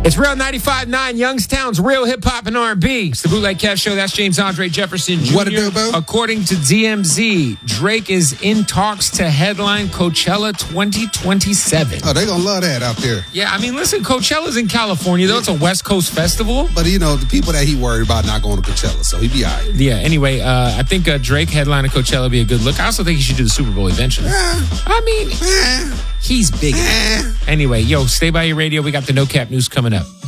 It's Real 95.9, Youngstown's real hip-hop and R&B. It's the Bootleg Kev Show. That's James Andre Jefferson Jr. What it do, boo? According to DMZ, Drake is in talks to headline Coachella 2027. Oh, they gonna love that out there. Yeah, I mean, listen, Coachella's in California, though. It's a West Coast festival. But, the people that he worried about not going to Coachella, so he be all right. Yeah, anyway, I think Drake headlining Coachella would be a good look. I also think he should do the Super Bowl eventually. I mean, he's big. Anyway, stay by your radio. We got the No Cap News coming up.